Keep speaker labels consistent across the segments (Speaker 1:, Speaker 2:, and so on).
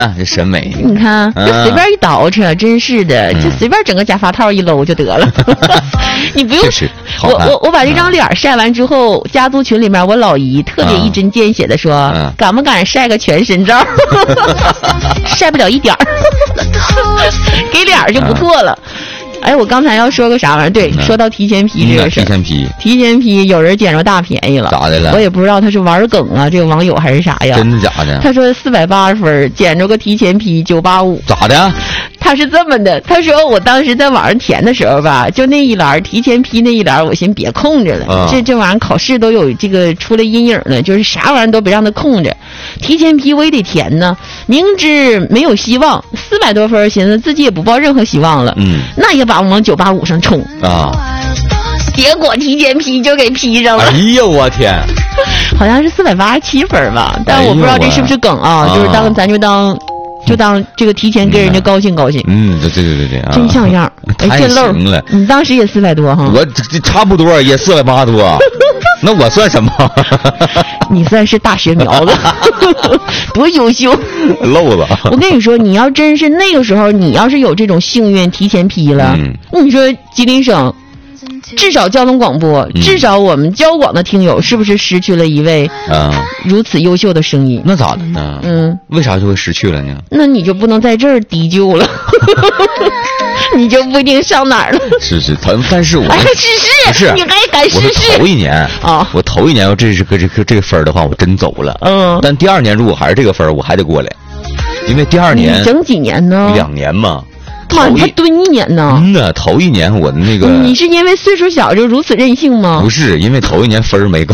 Speaker 1: 啊，这审美，
Speaker 2: 你看，这随便一捯饬，真是的，就随便整个假发套一搂就得了。你不用，我把这张脸晒完之后，家族群里面我老姨特别一针见血的说，敢不敢晒个全身照？晒不了一点儿，给脸就不错了。哎，我刚才要说个啥玩意儿？对，说到提前批这个事儿，提前批，有人捡着大便宜了，
Speaker 1: 咋的了？
Speaker 2: 我也不知道他是玩梗啊，这个网友还是啥呀？
Speaker 1: 真的假的？
Speaker 2: 他说480分，捡着个提前批985，
Speaker 1: 咋的？
Speaker 2: 他是这么的，他说我当时在网上填的时候吧，就那一栏提前批那一栏，我寻别空着了，这玩意儿考试都有这个出来阴影了，就是啥玩意儿都别让他空着，提前批我也得填呢，明知没有希望，400多分，寻思自己也不抱任何希望了，那也把我往985上冲
Speaker 1: 啊，
Speaker 2: 结果提前批就给批上了。
Speaker 1: 哎呦我天，
Speaker 2: 好像是487分吧，但我不知道这是不是梗啊，就是咱就当这个提前跟人家高兴高兴。
Speaker 1: 对啊，
Speaker 2: 真像样。
Speaker 1: 太行了，
Speaker 2: 你当时也400多哈？
Speaker 1: 我这差不多也480多，那我算什么？
Speaker 2: 你算是大学苗子，多优秀，
Speaker 1: 漏了。
Speaker 2: 我跟你说，你要真是那个时候，你要是有这种幸运提前批了，你说吉林省。至少交通广播，至少我们交广的听友是不是失去了一位如此优秀的声音？
Speaker 1: 那咋的呢？为啥就会失去了呢？
Speaker 2: 那你就不能在这儿低就了，你就不一定上哪儿了。
Speaker 1: 是，但是我
Speaker 2: 不是，你还敢试试？
Speaker 1: 我头一年啊，我头一年要这个分的话，我真走了。但第2年如果还是这个分，我还得过来，因为第2年
Speaker 2: 你整几年呢
Speaker 1: ？2年嘛。
Speaker 2: 妈，你还蹲1年呢？
Speaker 1: 头一年我的那个，
Speaker 2: 你是因为岁数小就如此任性吗？
Speaker 1: 不是，因为头一年分没够。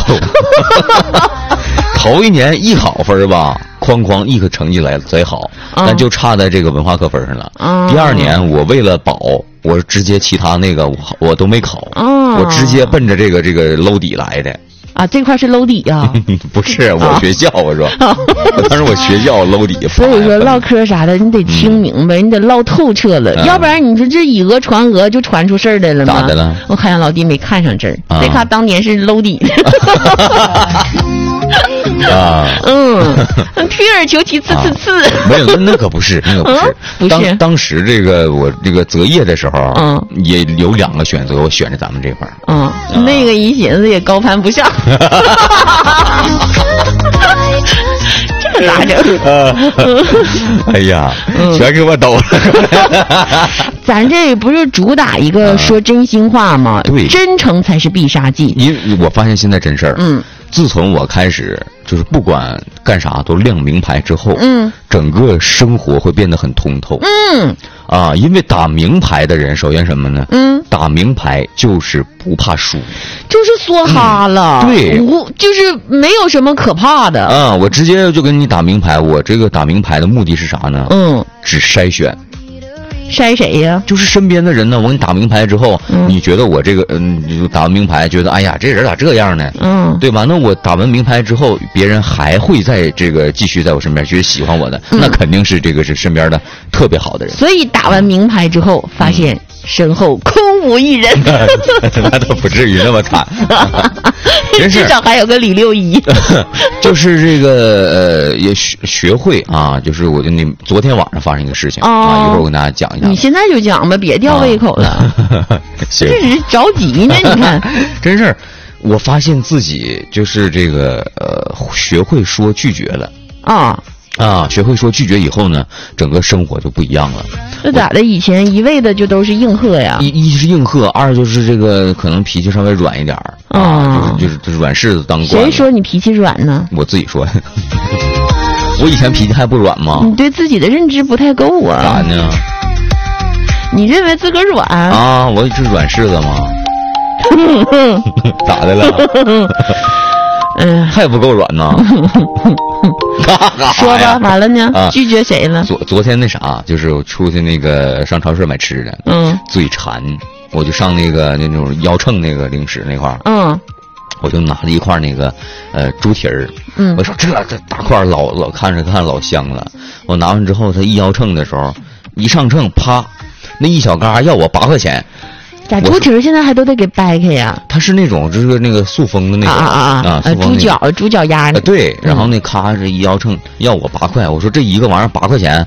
Speaker 1: 头一年艺考分吧，哐艺科成绩来贼好，但就差在这个文化课分上了。第2年我为了保，我直接其他那个我都没考，我直接奔着这个搂底来的。
Speaker 2: 啊，这块是搂底呀？
Speaker 1: 不是，我学校我说，当时我学校搂底。
Speaker 2: 所以说唠嗑啥的，你得听明白，你得唠透彻了，要不然你说这以讹传讹就传出事儿来了吗？
Speaker 1: 咋的了？
Speaker 2: 我看见老弟没看上这儿，得看当年是搂底的。退而求其次，
Speaker 1: 没有，那可不是，不是。当时我这个择业的时候，也有2个选择，我选择咱们这块儿。
Speaker 2: 那个一寻思也高攀不上。这咋整？
Speaker 1: 哎呀，全给我抖了。
Speaker 2: 咱这不是主打一个说真心话吗？
Speaker 1: 对，
Speaker 2: 真诚才是必杀技。
Speaker 1: 因为我发现现在真事儿。自从我开始就是不管干啥都亮名牌之后，整个生活会变得很通透。因为打名牌的人，首先什么呢？打名牌就是不怕输，
Speaker 2: 就是梭哈了。
Speaker 1: 对，
Speaker 2: 就是没有什么可怕的。
Speaker 1: 我直接就跟你打名牌，我这个打名牌的目的是啥呢？只筛选。
Speaker 2: 筛谁呀？
Speaker 1: 就是身边的人呢。我给你打名牌之后，你觉得我这个你打完名牌，觉得哎呀这人咋这样呢？对吧？那我打完名牌之后，别人还会在这个继续在我身边，觉得喜欢我的，那肯定是这个是身边的特别好的人。
Speaker 2: 所以打完名牌之后，发现身后空无一人。
Speaker 1: 那倒不至于那么惨。
Speaker 2: 至少还有个李六一。
Speaker 1: 就是这个也学会啊，就是我就昨天晚上发生一个事情一会儿我跟大家讲一下。
Speaker 2: 你现在就讲吧，别吊胃口了。这是着急呢，你看。
Speaker 1: 真是，我发现自己就是这个学会说拒绝了。学会说拒绝以后呢，整个生活就不一样了。
Speaker 2: 那咋的？以前一味的就都是应和呀。
Speaker 1: 一是应和，二就是这个可能脾气稍微软一点就是软柿子当惯了。
Speaker 2: 谁说你脾气软呢？
Speaker 1: 我自己说的。我以前脾气还不软吗？
Speaker 2: 你对自己的认知不太够啊。
Speaker 1: 咋呢？
Speaker 2: 你认为自个儿软
Speaker 1: 我是软柿子吗？咋的了？还不够软呢。
Speaker 2: 说吧，完了呢？拒绝谁了？
Speaker 1: 昨天那啥，就是我出去那个上超市买吃的，嘴馋，我就上那种腰秤那个零食那块儿，我就拿了一块那个猪蹄儿，我说这大块老看老香了。我拿完之后，他一腰秤的时候，一上秤，啪，那一小嘎要我8块钱。
Speaker 2: 咋猪蹄儿现在还都得给掰开呀？
Speaker 1: 它是那种就是那个塑封的那种
Speaker 2: 猪脚鸭
Speaker 1: 对，然后那咔这一摇秤要我8块，我说这一个玩意儿8块钱，